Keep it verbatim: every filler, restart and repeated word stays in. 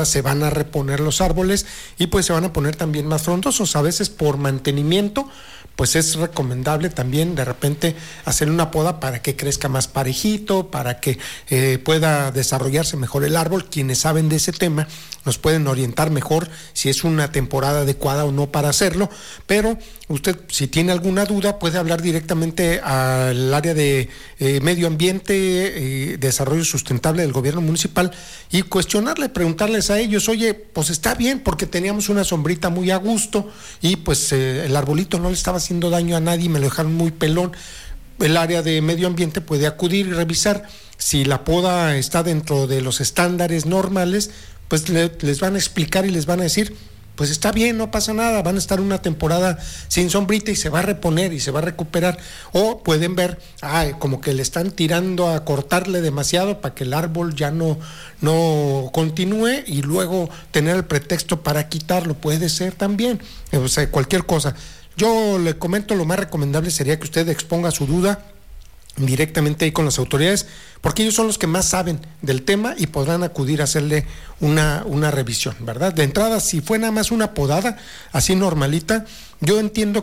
se van a reponer los árboles y pues se van a poner también más frondosos. A veces por mantenimiento pues es recomendable también de repente hacer una poda para que crezca más parejito, para que eh, pueda desarrollarse mejor el árbol. Quienes saben de ese tema nos pueden orientar mejor si es una temporada adecuada o no para hacerlo, pero usted si tiene alguna duda puede hablar directamente al área de eh, medio ambiente, eh, desarrollo sustentable del gobierno municipal y cuestionarle, preguntarles a ellos, oye, pues está bien porque teníamos una sombrita muy a gusto y pues eh, el arbolito no le estaba haciendo daño a nadie, me lo dejaron muy pelón. El área de medio ambiente puede acudir y revisar si la poda está dentro de los estándares normales, pues le, les van a explicar y les van a decir, pues está bien, no pasa nada, van a estar una temporada sin sombrita y se va a reponer y se va a recuperar. O pueden ver, ah, como que le están tirando a cortarle demasiado para que el árbol ya no, no continúe y luego tener el pretexto para quitarlo, puede ser también, o sea, cualquier cosa. Yo le comento, lo más recomendable sería que usted exponga su duda directamente ahí con las autoridades, porque ellos son los que más saben del tema y podrán acudir a hacerle una, una revisión, ¿verdad? De entrada, si fue nada más una podada, así normalita, yo entiendo